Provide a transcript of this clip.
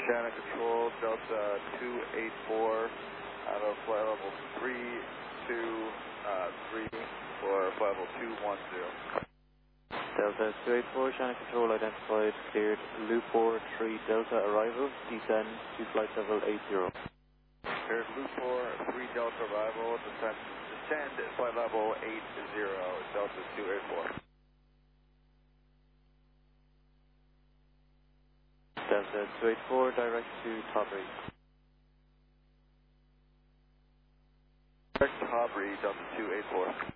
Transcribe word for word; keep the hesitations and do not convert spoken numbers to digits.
Shannon Control, Delta two eight four, out of flight level three two three for flight level two one zero. Delta two eight four, Shannon Control identified, cleared loop four three Delta arrival, descend to flight level eight zero. Cleared loop four three Delta arrival, descend, descend flight level eight zero, Delta two eight four. Delta two eight four, direct to Tawbry. Direct to Tawbry, Delta two eight four.